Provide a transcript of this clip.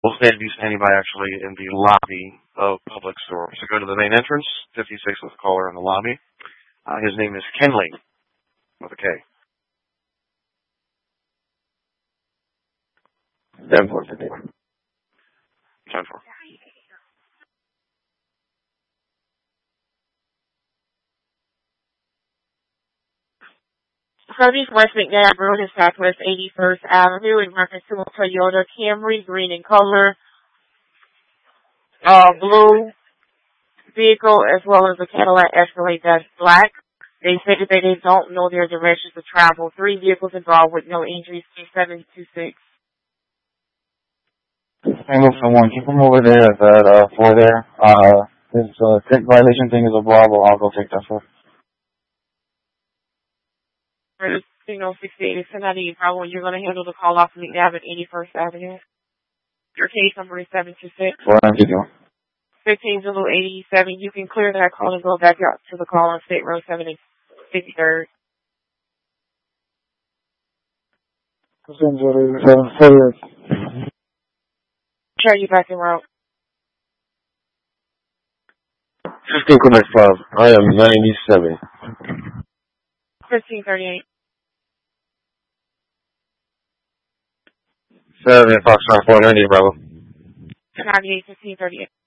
We'll be standing by actually in the lobby of Public Store. So go to the main entrance, 56 with the caller in the lobby. His name is Kenley, with a K. 10-4. 10-4. Southeast West McNabb Road and Southwest 81st Avenue in reference to a Toyota Camry, green in color, blue vehicle, as well as a Cadillac Escalade that's black. They stated that they don't know their directions to travel. 3 vehicles involved with no injuries. 2726. Tango for 1. Keep him over there at that 4 there. His tick violation thing is a Bravo. I'll go take that 4. Signal 68 is 1090 Bravo. You're going to handle the call off of McNabb at 81st Avenue. Your case number is 726. 15 Zulu 87. You can clear that call and go back out to the call on State Road 753rd. Try you back in route. 15 Quebec 5. I am 97. 1538. 7 Foxtrot 490, Bravo. 98, 1538.